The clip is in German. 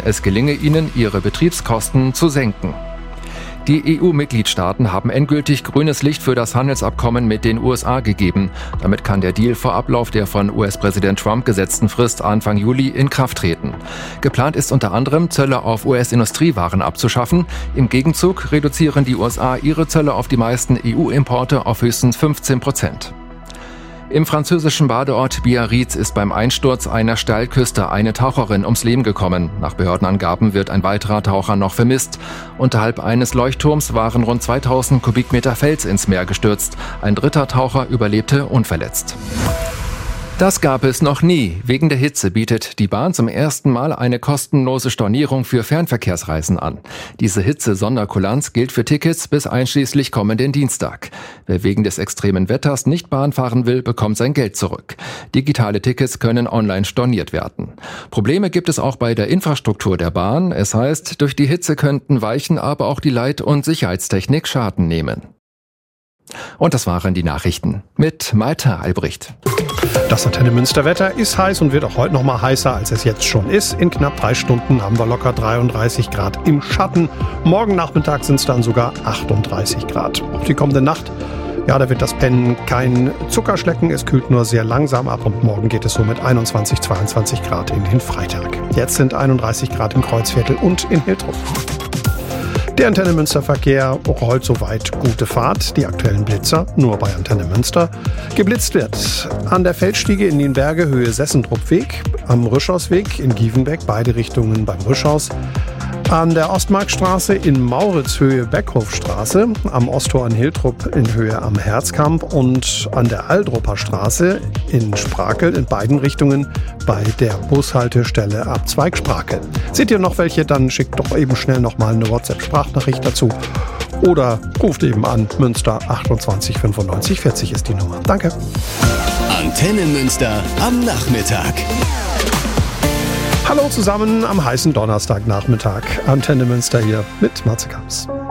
es gelinge ihnen, ihre Betriebskosten zu senken. Die EU-Mitgliedstaaten haben endgültig grünes Licht für das Handelsabkommen mit den USA gegeben. Damit kann der Deal vor Ablauf der von US-Präsident Trump gesetzten Frist Anfang Juli in Kraft treten. Geplant ist unter anderem, Zölle auf US-Industriewaren abzuschaffen. Im Gegenzug reduzieren die USA ihre Zölle auf die meisten EU-Importe auf höchstens 15%. Im französischen Badeort Biarritz ist beim Einsturz einer Steilküste eine Taucherin ums Leben gekommen. Nach Behördenangaben wird ein weiterer Taucher noch vermisst. Unterhalb eines Leuchtturms waren rund 2000 Kubikmeter Fels ins Meer gestürzt. Ein dritter Taucher überlebte unverletzt. Das gab es noch nie. Wegen der Hitze bietet die Bahn zum ersten Mal eine kostenlose Stornierung für Fernverkehrsreisen an. Diese Hitze-Sonderkulanz gilt für Tickets bis einschließlich kommenden Dienstag. Wer wegen des extremen Wetters nicht Bahn fahren will, bekommt sein Geld zurück. Digitale Tickets können online storniert werden. Probleme gibt es auch bei der Infrastruktur der Bahn. Es heißt, durch die Hitze könnten Weichen, aber auch die Leit- und Sicherheitstechnik Schaden nehmen. Und das waren die Nachrichten mit Malte Albrecht. Das Antenne Münster Wetter ist heiß und wird auch heute noch mal heißer, als es jetzt schon ist. In knapp 3 Stunden haben wir locker 33 Grad im Schatten. Morgen Nachmittag sind es dann sogar 38 Grad. Auch die kommende Nacht, ja, da wird das Pennen kein Zuckerschlecken. Es kühlt nur sehr langsam ab und morgen geht es so mit 21, 22 Grad in den Freitag. Jetzt sind 31 Grad im Kreuzviertel und in Hiltrup. Der Antenne Münster Verkehr rollt soweit gute Fahrt. Die aktuellen Blitzer nur bei Antenne Münster. Geblitzt wird an der Feldstiege in Nienberge Höhe Sessendruppweg, am Rüschhausweg in Gievenbeck, beide Richtungen beim Rüschhaus. An der Ostmarkstraße in Mauritz Höhe Beckhofstraße, am Osttor in Hiltrup in Höhe am Herzkamp und an der Aldrupper Straße in Sprakel in beiden Richtungen bei der Bushaltestelle ab Zweigsprakel. Seht ihr noch welche, dann schickt doch eben schnell nochmal eine WhatsApp-Sprachnachricht dazu oder ruft eben an. Münster 28 95 40 ist die Nummer. Danke. Antenne Münster am Nachmittag. Hallo zusammen am heißen Donnerstagnachmittag. Antenne Münster hier mit Matze Kamps.